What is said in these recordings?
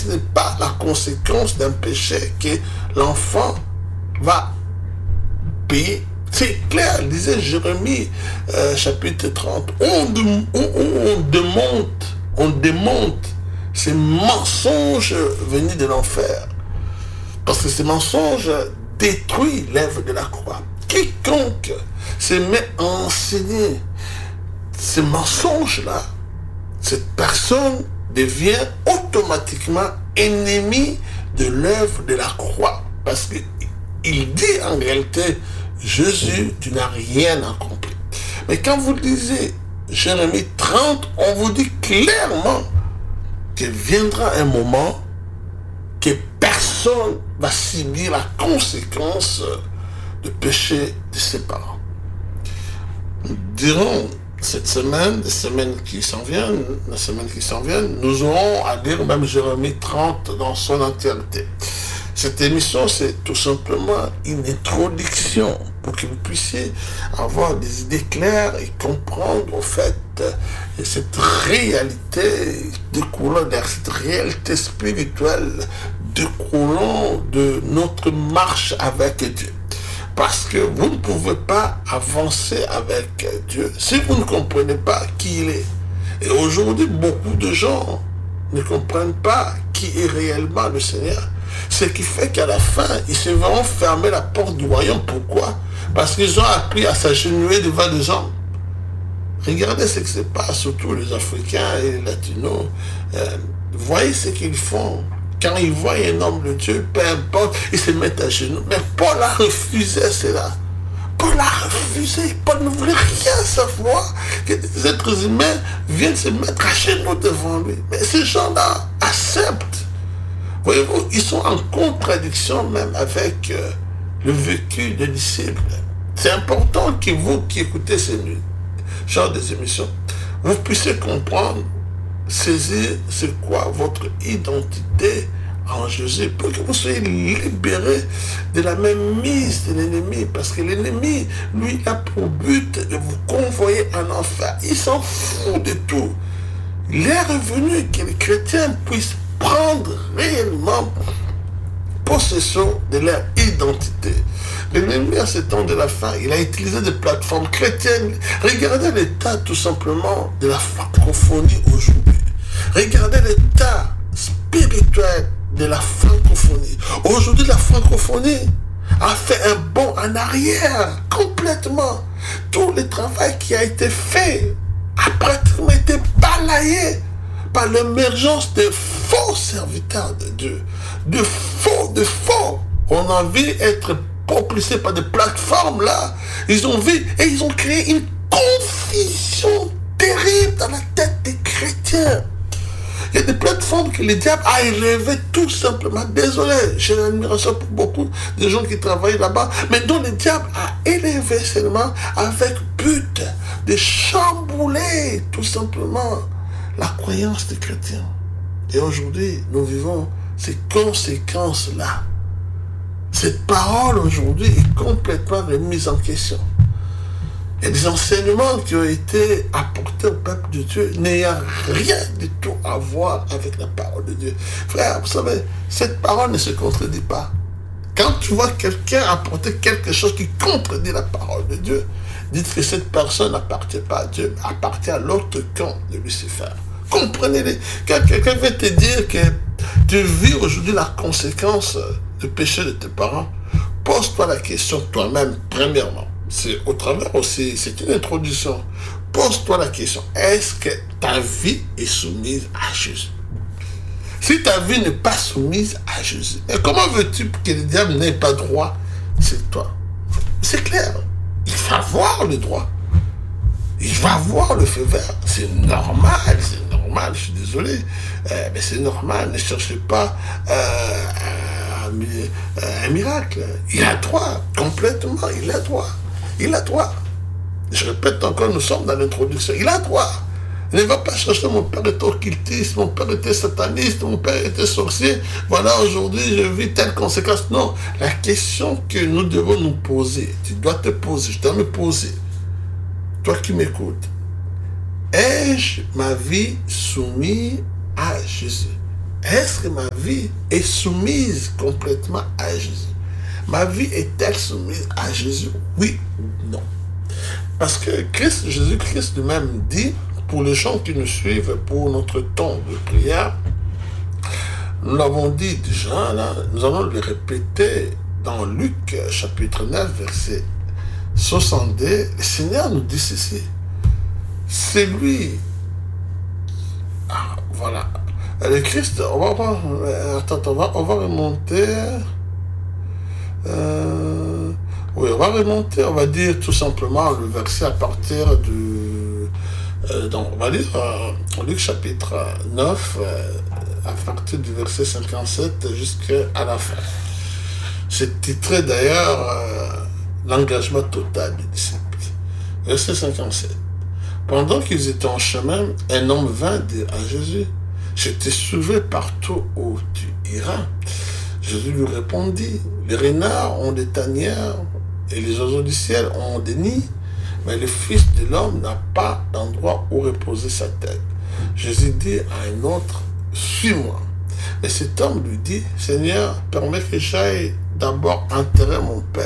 ce n'est pas la conséquence d'un péché que l'enfant va payer. C'est clair, disait Jérémie, chapitre 30, on démonte ces mensonges venus de l'enfer. Parce que ces mensonges détruisent l'œuvre de la croix. Quiconque se met à enseigner ces mensonges-là, cette personne devient automatiquement ennemi de l'œuvre de la croix. Parce qu'il dit en réalité, Jésus, tu n'as rien accompli. Mais quand vous lisez Jérémie 30, on vous dit clairement qu'il viendra un moment que personne va subir la conséquence du péché de ses parents. Durant cette semaine, les semaines qui s'en viennent, nous aurons à lire même Jérémie 30 dans son entièreté. Cette émission, c'est tout simplement une introduction pour que vous puissiez avoir des idées claires et comprendre au fait cette réalité découlant de cette réalité spirituelle découlant de notre marche avec Dieu. Parce que vous ne pouvez pas avancer avec Dieu si vous ne comprenez pas qui il est. Et aujourd'hui, beaucoup de gens ne comprennent pas qui est réellement le Seigneur. Ce qui fait qu'à la fin, ils se verront fermer la porte du royaume. Pourquoi? Parce qu'ils ont appris à s'agenouiller devant des hommes. Regardez ce qui se passe, surtout les Africains et les Latinos. Voyez ce qu'ils font. Quand ils voient un homme de Dieu, peu importe, ils se mettent à genoux. Mais Paul a refusé cela. Paul a refusé. Paul ne voulait rien savoir que des êtres humains viennent se mettre à genoux devant lui. Mais ces gens-là acceptent. Voyez-vous, ils sont en contradiction même avec le vécu des disciples. C'est important que vous qui écoutez ce genre des émissions, vous puissiez comprendre, saisir c'est quoi votre identité en Jésus, pour que vous soyez libérés de la même mise de l'ennemi, parce que l'ennemi, lui, a pour but de vous convoyer en enfer. Il s'en fout de tout. Il est revenu que les chrétiens puissent prendre réellement possession de leur identité. L'ennemi, à ce temps de la fin, il a utilisé des plateformes chrétiennes. Regardez l'état tout simplement de la francophonie aujourd'hui. Regardez l'état spirituel de la francophonie. Aujourd'hui, la francophonie a fait un bond en arrière complètement. Tout le travail qui a été fait a pratiquement été balayé par l'émergence de faux serviteurs de Dieu, de faux. On a vu être propulsés par des plateformes là. Ils ont vu et ils ont créé une confusion terrible dans la tête des chrétiens. Il y a des plateformes que le diable a élevées tout simplement. Désolé, j'ai l'admiration pour beaucoup de gens qui travaillent là-bas, mais dont le diable a élevé seulement avec but de chambouler tout simplement la croyance des chrétiens. Et aujourd'hui, nous vivons ces conséquences-là. Cette parole aujourd'hui est complètement remise en question. Et les enseignements qui ont été apportés au peuple de Dieu n'ayant rien du tout à voir avec la parole de Dieu. Frère, vous savez, cette parole ne se contredit pas. Quand tu vois quelqu'un apporter quelque chose qui contredit la parole de Dieu, dites que cette personne n'appartient pas à Dieu, mais appartient à l'autre camp de Lucifer. Comprenez-les. Quand quelqu'un veut te dire que tu vis aujourd'hui la conséquence du péché de tes parents, pose-toi la question toi-même, premièrement. C'est au travers aussi, c'est une introduction. Pose-toi la question, est-ce que ta vie est soumise à Jésus? Si ta vie n'est pas soumise à Jésus, et comment veux-tu que le diable n'ait pas droit? C'est toi. C'est clair. Il va avoir le droit. Il va avoir le feu vert. C'est normal, je suis désolé. Mais c'est normal, ne cherchez pas un miracle. Il a droit, complètement, il a droit. Il a droit. Je répète encore, nous sommes dans l'introduction. Il a droit. Il ne va pas chercher mon père était occultiste, mon père était sataniste, mon père était sorcier. Voilà, aujourd'hui, je vis telle conséquence. Non, la question que nous devons nous poser, tu dois te poser, je dois me poser. Toi qui m'écoutes, ai-je ma vie soumise à Jésus? est-ce que ma vie est soumise complètement à Jésus? Ma vie est-elle soumise à Jésus? Oui ou non? Parce que Jésus-Christ lui-même dit, pour les gens qui nous suivent, pour notre temps de prière, nous l'avons dit déjà, là, nous allons le répéter dans Luc chapitre 9, verset 62. Le Seigneur nous dit ceci. C'est lui. Ah, voilà. Le Christ, on va remonter. Oui, on va remonter, on va dire tout simplement le verset à partir du... donc, on va lire Luc chapitre 9, à partir du verset 57 jusqu'à la fin. C'est titré d'ailleurs l'engagement total des disciples. Verset 57. Pendant qu'ils étaient en chemin, un homme vint dire à Jésus, « Je t'ai sauvé partout où tu iras. » Jésus lui répondit, « Les renards ont des tanières et les oiseaux du ciel ont des nids, mais le Fils de l'homme n'a pas d'endroit où reposer sa tête. » Jésus dit à un autre, « Suis-moi. » Et cet homme lui dit, « Seigneur, permets que j'aille d'abord enterrer mon Père. »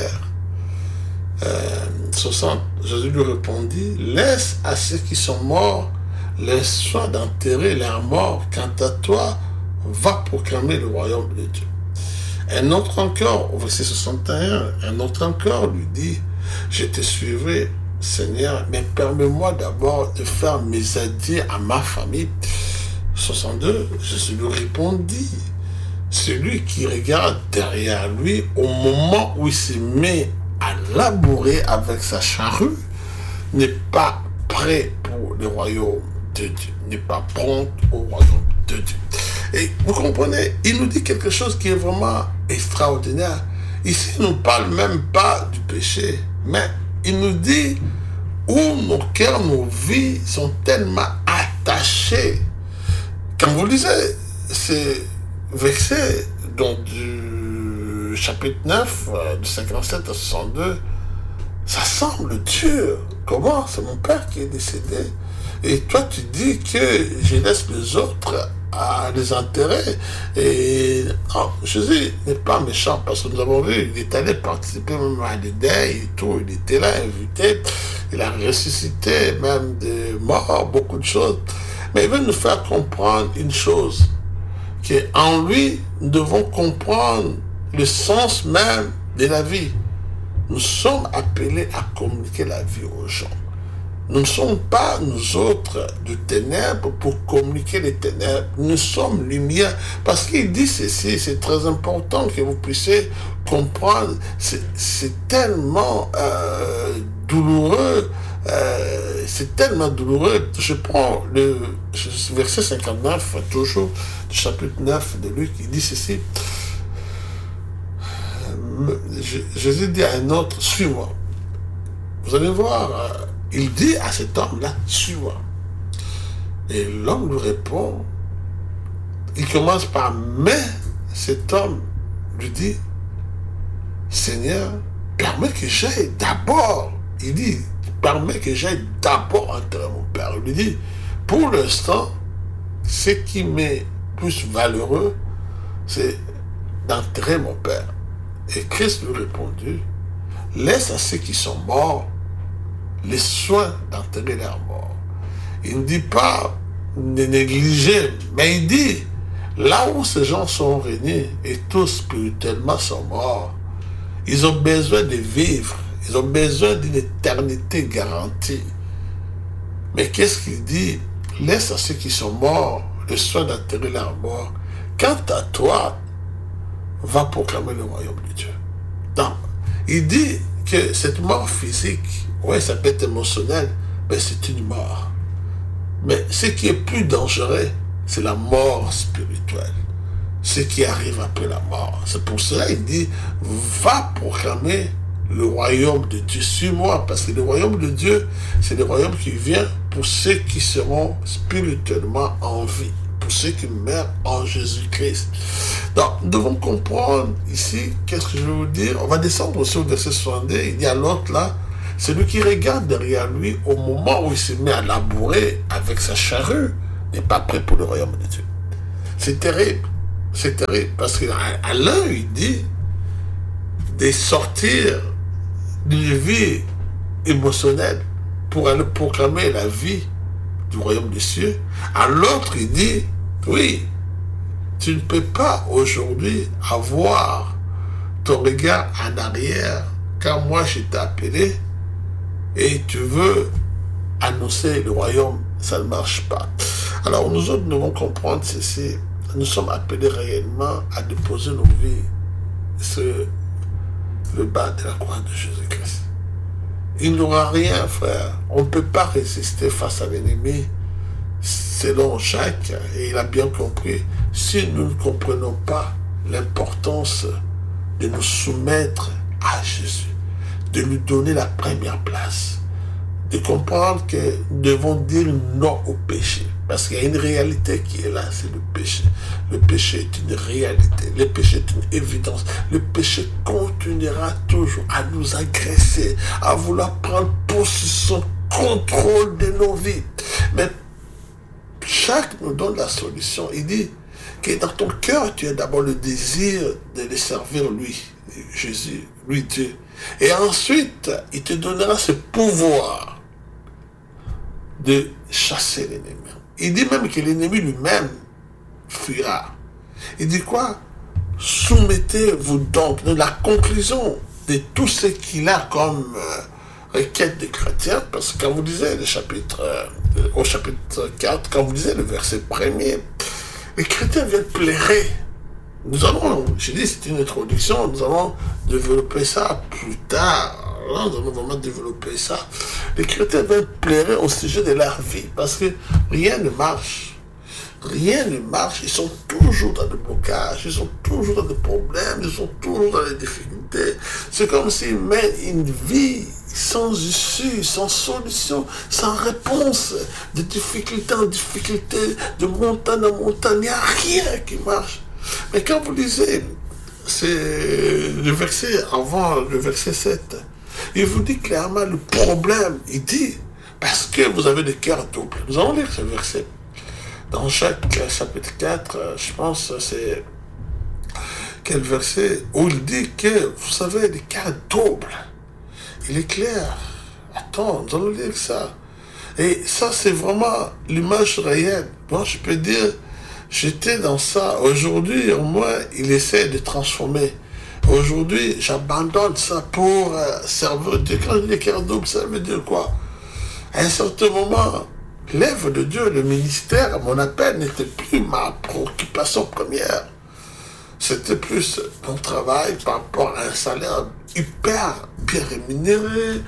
60, Jésus lui répondit, « Laisse à ceux qui sont morts les soins d'enterrer leurs morts. Quant à toi, va proclamer le royaume de Dieu. » Un autre encore, au verset 61, un autre encore lui dit, « Je te suivrai, Seigneur, mais permets-moi d'abord de faire mes adieux à ma famille. » 62, Jésus lui répondit, « Celui qui regarde derrière lui au moment où il se met à labourer avec sa charrue n'est pas prêt pour le royaume de Dieu, n'est pas prompt au royaume de Dieu. » Et vous comprenez, il nous dit quelque chose qui est vraiment extraordinaire. Ici, il ne nous parle même pas du péché, mais il nous dit où nos cœurs, nos vies sont tellement attachés. Quand vous lisez ces versets donc, du chapitre 9, de 57 à 62, ça semble dur. Comment? C'est mon père qui est décédé. Et toi, tu dis que je laisse les autres à les enterrer. Et non, Jésus n'est pas méchant parce que nous avons vu, il est allé participer même à des deuils et tout. Il était là, invité. Il a ressuscité même des morts, beaucoup de choses. Mais il veut nous faire comprendre une chose, qu'en lui, nous devons comprendre le sens même de la vie. Nous sommes appelés à communiquer la vie aux gens. Nous ne sommes pas, nous autres, de ténèbres pour communiquer les ténèbres. Nous sommes lumière. Parce qu'il dit ceci, c'est très important que vous puissiez comprendre. C'est tellement douloureux. C'est tellement douloureux. Je prends le verset 59, toujours, du chapitre 9 de Luc, il dit ceci. Jésus dit à un autre, suis-moi. Vous allez voir, il dit à cet homme-là, suis-moi. Et l'homme lui répond, il commence par, mais cet homme lui dit, Seigneur, permets que j'aille d'abord. Il dit, permets que j'aille d'abord enterrer mon père. Il lui dit, pour l'instant, ce qui m'est plus valeureux, c'est d'enterrer mon père. Et Christ lui répondit, laisse à ceux qui sont morts les soins d'enterrer leurs morts. Il ne dit pas de négliger, mais il dit, là où ces gens sont réunis et tous spirituellement sont morts, ils ont besoin de vivre, ils ont besoin d'une éternité garantie. Mais qu'est-ce qu'il dit? Laisse à ceux qui sont morts le soin d'enterrer leurs morts. Quant à toi, va proclamer le royaume de Dieu. Donc, il dit que cette mort physique, oui, ça peut être émotionnel, mais c'est une mort. Mais ce qui est plus dangereux, c'est la mort spirituelle. Ce qui arrive après la mort. C'est pour cela qu'il dit, va proclamer le royaume de Dieu. Suis-moi, parce que le royaume de Dieu, c'est le royaume qui vient pour ceux qui seront spirituellement en vie, pour ceux qui meurent en Jésus-Christ. Donc, nous devons comprendre ici, qu'est-ce que je veux vous dire. On va descendre aussi au verset 62, il dit à l'autre là, celui qui regarde derrière lui au moment où il se met à labourer avec sa charrue n'est pas prêt pour le royaume de Dieu. C'est terrible. C'est terrible, parce qu'à l'un, il dit de sortir d'une vie émotionnelle pour aller proclamer la vie du royaume des cieux. À l'autre, il dit, oui, tu ne peux pas aujourd'hui avoir ton regard en arrière, car moi je t'ai appelé et tu veux annoncer le royaume, ça ne marche pas. Alors nous autres, nous devons comprendre ceci. Nous sommes appelés réellement à déposer nos vies sur le bas de la croix de Jésus-Christ. Il n'y aura rien, frère. On ne peut pas résister face à l'ennemi, selon Jacques, et il a bien compris. Si nous ne comprenons pas l'importance de nous soumettre à Jésus, de lui donner la première place, de comprendre que nous devons dire non au péché. Parce qu'il y a une réalité qui est là, c'est le péché. Le péché est une réalité. Le péché est une évidence. Le péché continuera toujours à nous agresser, à vouloir prendre possession, contrôle de nos vies. Mais Jacques nous donne la solution. Il dit que dans ton cœur, tu as d'abord le désir de le servir lui, Jésus, lui Dieu. Et ensuite, il te donnera ce pouvoir de chasser l'ennemi. Il dit même que l'ennemi lui-même fuira. Il dit quoi? Soumettez-vous donc. La conclusion de tout ce qu'il a comme requête des chrétiens, parce que quand vous lisez au chapitre 4, quand vous lisez le verset 1er, les chrétiens viennent plairer. Nous allons, je dis c'est une introduction, nous allons développer ça plus tard. Nous allons vraiment développer ça. Les chrétiens viennent plairer au sujet de leur vie, parce que rien ne marche. Rien ne marche. Ils sont toujours dans des blocages, ils sont toujours dans des problèmes, ils sont toujours dans les difficultés. C'est comme s'ils mènent une vie sans issue, sans solution, sans réponse, de difficulté en difficulté, de montagne en montagne. Il n'y a rien qui marche. Mais quand vous lisez, c'est le verset avant le verset 7, il vous dit clairement le problème. Il dit, parce que vous avez des cœurs doubles. Nous allons lire ce verset. Dans Jacques chapitre 4, je pense c'est quel verset, où il dit que vous avez des cœurs doubles. Il est clair. Attends, nous allons lire ça. Et ça, c'est vraiment l'image réelle. Moi, je peux dire, j'étais dans ça. Aujourd'hui, moi, il essaie de transformer. Aujourd'hui, j'abandonne ça pour servir Dieu. Quand je dis cœur double, ça veut dire quoi? À un certain moment, l'œuvre de Dieu, le ministère, mon appel n'était plus ma préoccupation première. C'était plus mon travail par rapport à un salaire hyper bien rémunéré,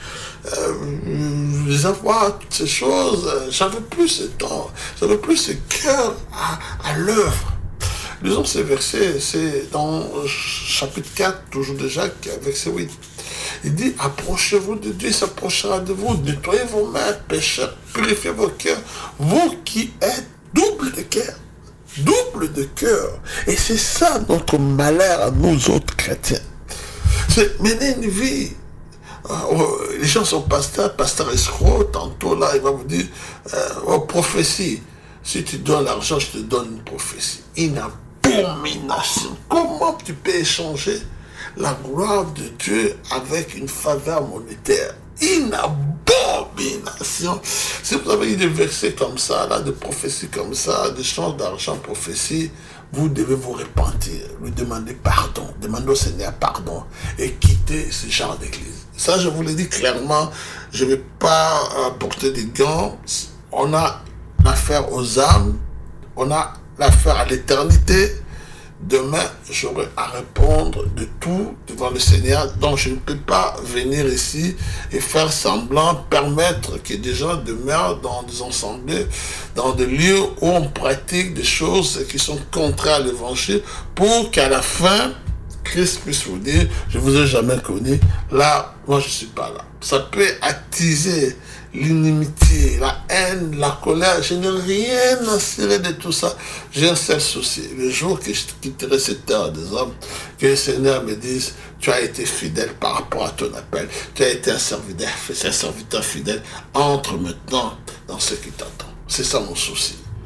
les avoirs, toutes ces choses. J'avais plus ce temps, j'avais plus ce cœur à l'œuvre. Lisons ces versets, c'est dans chapitre 4, toujours de Jacques, verset 8. Il dit, approchez-vous de Dieu, il s'approchera de vous, nettoyez vos mains, pécheurs, purifiez vos cœurs, vous qui êtes double de cœur. Double de cœur. Et c'est ça notre malheur à nous autres chrétiens. C'est mener une vie. Les gens sont pasteurs escrocs, tantôt là, il va vous dire, prophétie. Si tu donnes l'argent, je te donne une prophétie. Une abomination. Comment tu peux échanger la gloire de Dieu avec une faveur monétaire? Une abomination. Si vous avez eu des versets comme ça, là, de prophéties comme ça, d'échange d'argent, prophétie, vous devez vous repentir, lui demander pardon, demander au Seigneur pardon et quitter ce genre d'église. Ça, je vous l'ai dit clairement, je ne vais pas porter des gants. On a l'affaire aux âmes, on a l'affaire à l'éternité. Demain, j'aurai à répondre de tout devant le Seigneur, donc je ne peux pas venir ici et faire semblant, permettre que des gens demeurent dans des assemblées, dans des lieux où on pratique des choses qui sont contraires à l'évangile, pour qu'à la fin, Christ puisse vous dire, je ne vous ai jamais connu, là, moi je ne suis pas là. Ça peut attiser l'inimitié, la haine, la colère. Je n'ai rien à cirer de tout ça. J'ai un seul souci. Le jour que je quitterai cette terre des hommes, que le Seigneur me dise, tu as été fidèle par rapport à ton appel. Tu as été un serviteur fidèle. Entre maintenant dans ce qui t'attend. C'est ça mon souci.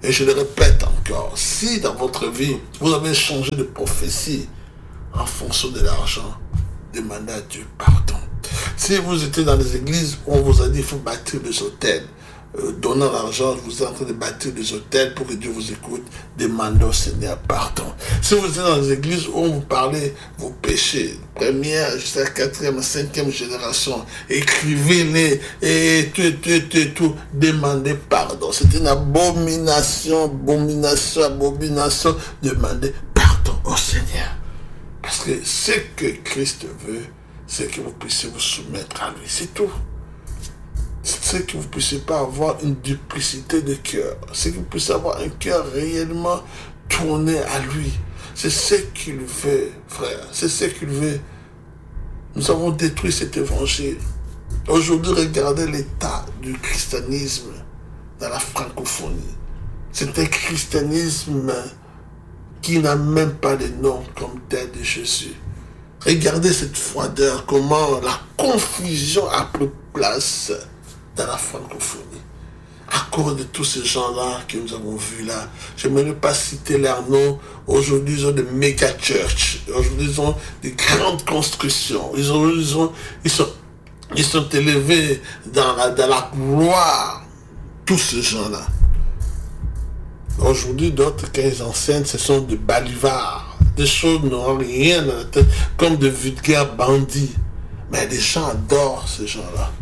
Et je le répète encore, si dans votre vie, vous avez changé de prophétie en fonction de l'argent, demandez à Dieu pardon. Si vous étiez dans les églises où on vous a dit qu'il faut bâtir des hôtels, donnant l'argent, vous êtes en train de bâtir des hôtels pour que Dieu vous écoute, demandez au Seigneur pardon. Si vous êtes dans les églises où on vous parlait vos péchés, première jusqu'à quatrième, cinquième génération, écrivez-les et tout, demandez pardon. C'est une abomination, demandez pardon au Seigneur. Parce que ce que Christ veut, c'est que vous puissiez vous soumettre à lui, c'est tout. C'est que vous ne puissiez pas avoir une duplicité de cœur. C'est que vous puissiez avoir un cœur réellement tourné à lui. C'est ce qu'il veut, frère. C'est ce qu'il veut. Nous avons détruit cet évangile. Aujourd'hui, regardez l'état du christianisme dans la francophonie. C'est un christianisme qui n'a même pas de nom comme tel de Jésus. Regardez cette froideur, comment la confusion a pris place dans la francophonie. À cause de tous ces gens-là que nous avons vus là, je ne vais pas citer leurs noms. Aujourd'hui, ils ont des méga churches. Aujourd'hui, ils ont des grandes constructions. Ils sont élevés dans la gloire. Tous ces gens-là. Aujourd'hui, d'autres, quand ils enseignent, ce sont des balivards. Des choses n'ont rien dans la tête, comme de vulgaires bandits. Mais les gens adorent ces gens-là.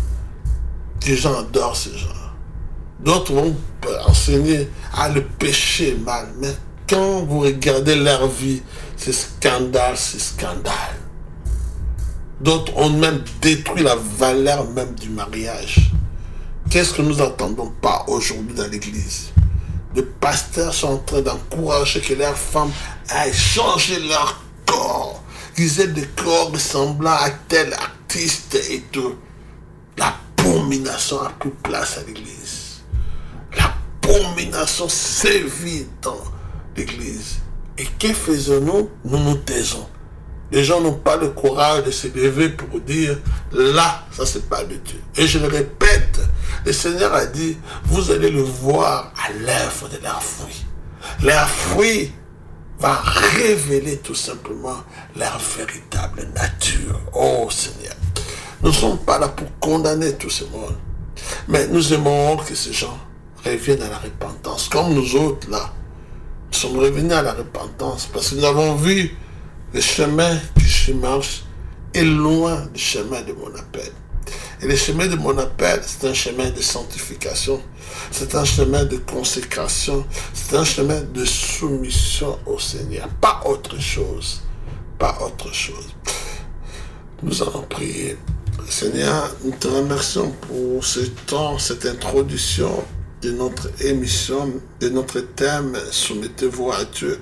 Les gens adorent ces gens-là. D'autres vont enseigner à le péché mal. Mais quand vous regardez leur vie, c'est scandale, c'est scandale. D'autres ont même détruit la valeur même du mariage. Qu'est-ce que nous n'entendons pas aujourd'hui dans l'église? Les pasteurs sont en train d'encourager que leurs femmes aillent changer leur corps. Qu'ils aient des corps ressemblant à tel artiste et tout. L'abomination a pris place à l'église. L'abomination sévit dans l'église. Et que faisons-nous? Nous nous taisons. Les gens n'ont pas le courage de se lever pour dire, là, ça c'est pas de Dieu. Et je le répète, le Seigneur a dit, vous allez le voir à l'œuvre de leurs fruits. Leurs fruits va révéler tout simplement leur véritable nature. Oh Seigneur, nous ne sommes pas là pour condamner tout ce monde, mais nous aimons que ces gens reviennent à la repentance, comme nous autres là. Nous sommes revenus à la repentance parce que nous avons vu le chemin que je marche est loin du chemin de mon appel. Et le chemin de mon appel, c'est un chemin de sanctification, c'est un chemin de consécration, c'est un chemin de soumission au Seigneur. Pas autre chose. Pas autre chose. Nous allons prier. Seigneur, nous te remercions pour ce temps, cette introduction de notre émission, de notre thème, soumettez-vous à Dieu.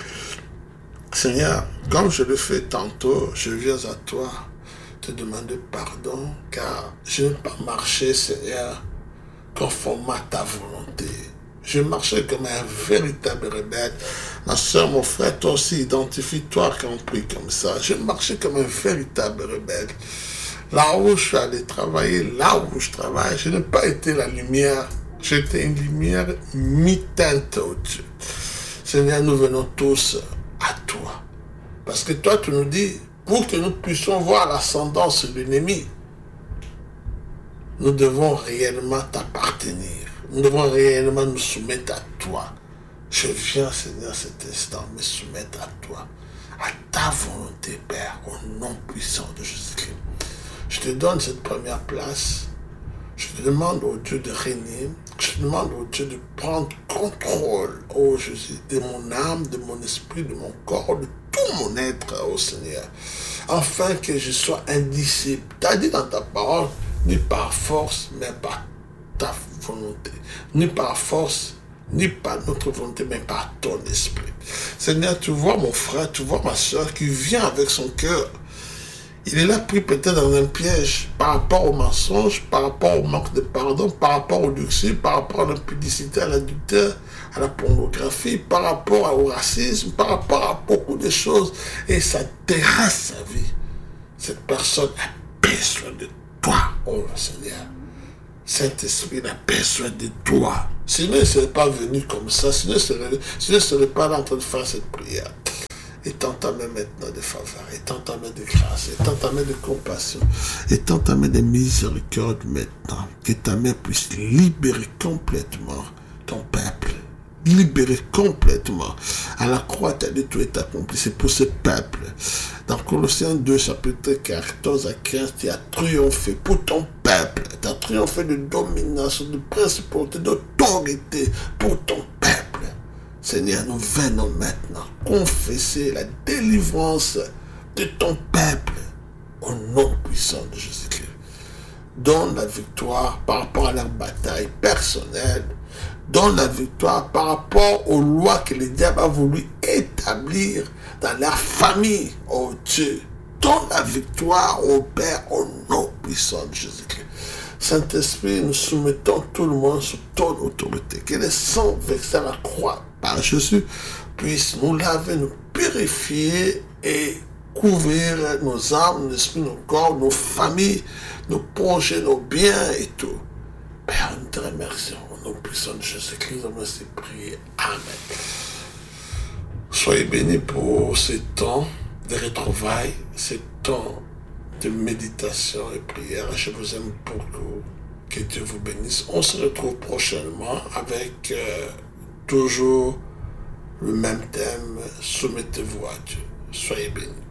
Seigneur, comme je le fais tantôt, je viens à toi te demander pardon, car je n'ai pas marché, Seigneur, conformément à ta volonté. Je marchais comme un véritable rebelle. Ma soeur, mon frère, toi aussi, identifie-toi quand on prie comme ça. Je marchais comme un véritable rebelle. Là où je suis allé travailler, là où je travaille, je n'ai pas été la lumière. J'étais une lumière mi-teinte au-dessus. Seigneur, nous venons tous à toi. Parce que toi, tu nous dis, pour que nous puissions voir l'ascendance de l'ennemi, nous devons réellement t'appartenir. Nous devons réellement nous soumettre à toi. Je viens, Seigneur, cet instant, me soumettre à toi, à ta volonté, Père, au nom puissant de Jésus-Christ. Je te donne cette première place. Je te demande au Dieu de régner. Je te demande au Dieu de prendre contrôle, oh Jésus, de mon âme, de mon esprit, de mon corps, de tout mon être, oh Seigneur, afin que je sois un disciple. Tu as dit dans ta parole, ni par force, mais par ta volonté. Ni par force, ni par notre volonté, mais par ton esprit. Seigneur, tu vois mon frère, tu vois ma soeur qui vient avec son cœur. Il est là pris peut-être dans un piège par rapport au mensonge, par rapport au manque de pardon, par rapport au luxure, par rapport à l'impudicité, à l'adultère, à la pornographie, par rapport au racisme, par rapport à beaucoup de choses. Et ça terrasse sa vie. Cette personne a besoin de toi, oh Seigneur. Saint-Esprit, il a besoin de toi. Sinon, il ne serait pas venu comme ça. Sinon, il ne serait pas là en train de faire cette prière. Étends ta main maintenant de faveur, étends ta main de grâce, étends ta main de compassion, étends ta main de miséricorde maintenant. Que ta main puisse libérer complètement ton peuple. Libérer complètement. À la croix, tu as dit tout est accompli. C'est pour ce peuple. Dans Colossiens 2, chapitre 14 à 15, tu as triomphé pour ton peuple. Tu as triomphé de domination, de principauté, d'autorité pour ton peuple. Seigneur, nous venons maintenant confesser la délivrance de ton peuple au nom puissant de Jésus-Christ. Donne la victoire par rapport à leur bataille personnelle. Donne la victoire par rapport aux lois que le diable a voulu établir dans leur famille, oh Dieu. Donne la victoire au Père au nom puissant de Jésus-Christ. Saint-Esprit, nous soumettons tout le monde sous ton autorité. Que le sang versé à la croix par Jésus puisse nous laver, nous purifier et couvrir nos âmes, nos esprits, nos corps, nos familles, nos projets, nos biens et tout. Père, nous te remercions. Au nom puissant de Jésus-Christ, nous allons prier. Amen. Soyez bénis pour ce temps de retrouvailles, ce temps de méditation et prière. Je vous aime beaucoup. Que Dieu vous bénisse. On se retrouve prochainement avec toujours le même thème. Soumettez-vous à Dieu. Soyez bénis.